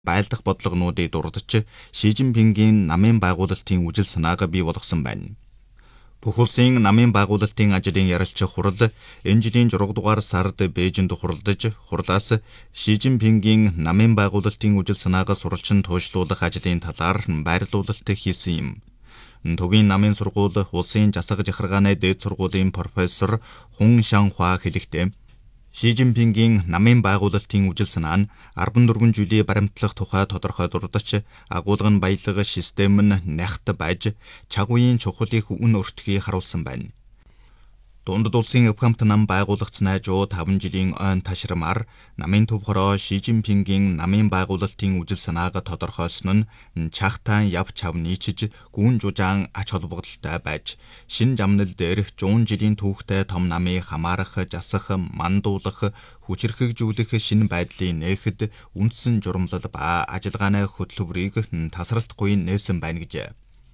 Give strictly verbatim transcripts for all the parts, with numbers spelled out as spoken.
байлдах бодлогонуудыг дурдж Ши Жинпингийн намын байгуулалтын үжил санааг бий болгосон байна. Бүх улсын намын байгуулалтын ажлын ярилцах хурал энэ жилийн зураг дугаар сард Бээжинд хуралдаж, хурлаас Ши Жинпингийн намын байгуулалтын үжил санааг сурвалжин туйшлуулах ажлын талаар байрлуулалт хийсэн юм. Төвийн намын сургууль улсын засаг захиргааны дээд сургуулийн профессор Хун Шанхуа хэлэхдээ Ши Жинпингийн намын байгуулалтын үжил санаа нь арван дөрвөн жилийн баримтлах тухай тодорхой дурдж, агуулгын баялаг систем нь нягт байж, цаг үеийн чухлыг үн өртгийг харуулсан байна. Дундад улсын Өвхамт нам байгуулагдсанаа жоо таван жилийн ойн ташрамаар намын төв хороо Ши Жинпингийн намын байгуулалтын үжил санааг тодорхойлсон нь чагтаан явж чав нийчж гүн жужаан ач холбогдолтой байж, шин жамнал дээрх жуун жилийн түүхтэй том намыг хамаарах, жасах, мандуулах, хүчирхэгжүүлэх шинэ байдлын нээхэд үндсэн журамлал ба ажиллагааны хөтөлбөрийг тасралтгүй нээсэн байна гэжээ.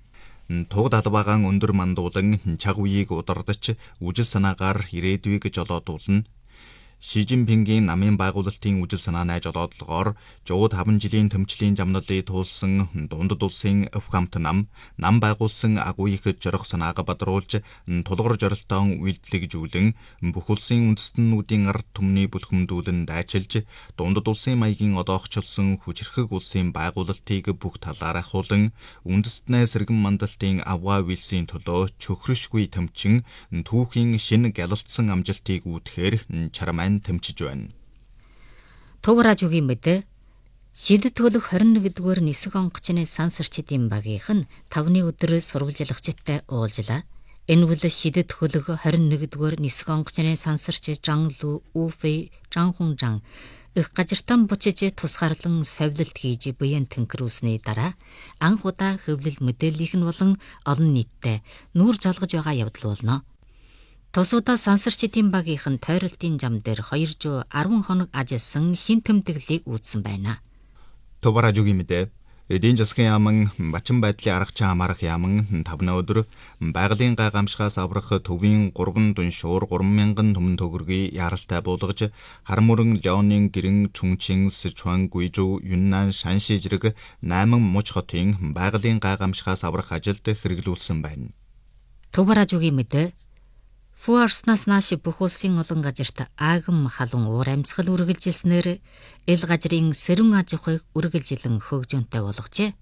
Туг далбаагаан өндөр мандуулан цаг үеийг удирдах үжил санаагаар ирээдүйг жолоодуулна. Ши Жинпингийн намын байгуулалтын үжил санааны жолоодлогоор жоо таван жилийн төмчлийн жамналыг туулсан дундад улсын Өвхамт нам, нам байгуулсан агуу их зорих санааг бадруулж, тулгуур зорилтоон үйлдэлэгжүүлэн, бүх улсын үндэстнүүдийн ард түмний бүлхэмдүүлэн дайчилж, дундад улсын маягийн одоохчлсон хүчирхэг улсын байгуулалтыг бүх талаар ахуулан, үндэстнээ сэргэн мандалтын аваа үйлсийн төлөө чөхрөшгүй төмчин, түүхийн шинэ гялалцсан амжилтыг үүтгэхээр чарамай тэмчиж байна. Төвражуугийн мэд Шид төлөх хорин нэгдүгээр нисэх онгоцны сансарчдын багийнх нь тавны өдөр сурвалжлагчтай уулзлаа. Энэ үл Шид төлөх хорин нэгдүгээр нисэх онгоцны сансарч Жанлу Уфэй Жанхунжан их газартан бучиж тусгаарлан совлилт хийж буян тэнхрүүлсний дараа анх удаа хөвлөл мэдээллийнх нь болон олон нийттэй нүүр залгаж байгаа явдал болно. Тусуудаа сансарчдын багийнх нь тойролтын зам дээр хоёр зуун арван хоног ажилласан шин тэмдэглэлийг үүссэн байна. Төвражуугийн мэдээ эдийн засгийн яаман бачин байдлын аргач хамаарах яаман тавны өдөр байгалийн гайхамшигаас аврах төвийн гурван дүншуур гурван мянган түмэн төгрөгийг яралтай буулгаж, Хармөрөн, Леонин, Гэрэн, Чүнчин, Сычуан, Гуйжоу, Юннан, Шанши зэрэг найман муж хотын байгалийн гайхамшигаас аврах ажилд хэрэглүүлсэн байна. Төвражуугийн мэдээ Фуарснаас нааш бүх улсын олон газарт аагам халуун уур амьсгал үргэлжилснээр эл газрын сэрүүн аж ахуйг үргэлжилэн хөгжөөнтэй болгожээ.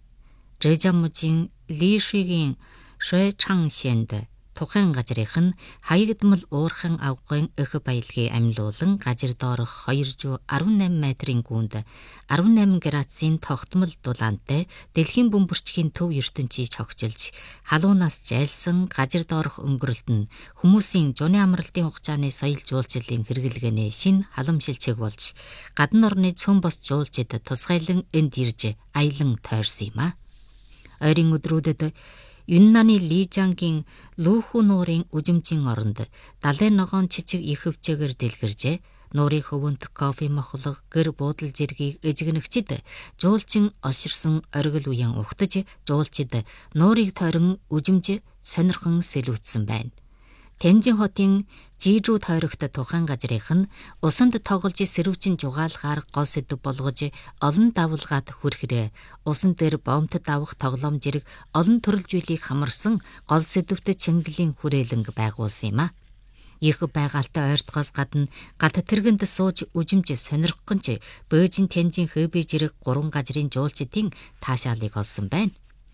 Жэжамжийн Лишигийн Шэ Чангшэнд тухайн газрынх нь хаягдмал уурхан авгын өх баялагийг амьлуулан газар доорх хоёр зуун арван найман метрийн гүнд арван найман градусын тогтмол дулаантай дэлхийн бөмбөрчгийн төв ертөнцийг цогцолж халуунаас зайлсан газар доорх өнгөрөлт нь хүмүүсийн зуны амралтын хугацааны соёл жуулчлалын хэрэглэгээний шин халамжлалчиг болж гадны орны цөм бос жуулчид тусгайлан энд ирж аялан тойрсон юм а. Ойрын өдрүүдэд Юннаны Лижангийн Лүхү нуурын үжимжийн оронд далайн ногоон чичиг их хөвчөөр дэлгэржээ. Нуурын хөвөнт кофе мохлог гэр буудал зэргийг эжгэнэгчид жуулчин олширсан оргил уян ухтаж жуулчид нуурыг тойрон үжимж сонирхон сэлүүцсэн байна. Тэнжин хотын Жижүү тойрогт тухайн газрынх нь усанд тоглож сэрүүчин жугаалгаар гол сэдв болгож олон давлгаад хүрхрээ усан дээр бомбт давах тоглоом зэрэг олон төрөл зүйлийг хамарсан гол сэдвт чингэлийн хүрээлэнг байгуулсан юм а. Их байгальтай ойртохоос гадна гад тэргэнд сууж үжимж сонирхгонч Бээжин, Тянжин, Хэбэй зэрэг гурван газрын жуулчдын таашаалыг олсон байна.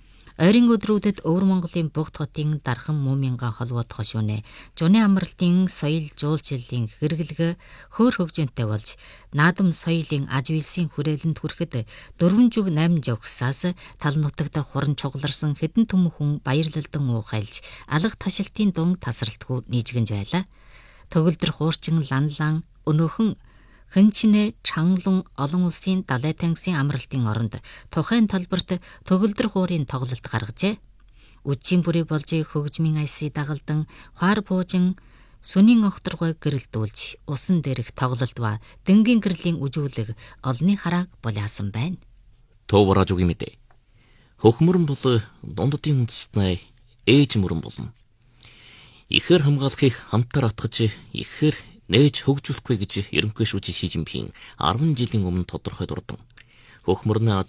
Ойрын өдрүүдэд Өвөр Монголын Бугт хотын дархан муминган холбоод хошууны зуны амралтын соёл жуулчлалын хэрэглэгээ хөөр хөгжөөнтэй болж наадам соёлын аж үйлсийн хүрээлэнд хүрэхэд дөрвөн жүг найман жогсаас тал нутагт хуран чугларсан хэдэн түмхэн баярлалдан уухайлж алга ташилтын дун тасралтгүй нийжгэнж байлаа. Төгөлдөр хуурчин ланлан өнөөхөн Хэнчинэ Чанглун олон улсын далай тангисын амралтын оронд тухайн талбарт төгөлдөр хуурын тоглолт гаргажээ. Үдшийн бүрий болж хөгжмийн айсыг дагалдан хуар буужин сүнийн огторгой гэрэлдүүлж усан дээрх тоглолт ба дэнгийн гэрлийн үжүүлэг олны харааг булаасан байна. Төвражуугийн мэдээ. Хөхмөрөн бол дунддын үндэстнээ ээж мөрөн болно. Ихэр хамгаалахыг хамтар атгаж ихээр нээж хөгжүүлэхгүй гэж ерөнхий шүүжин Ши Жинпин арван жилийн өмнө тодорхой дурдан. хөх мөрний аж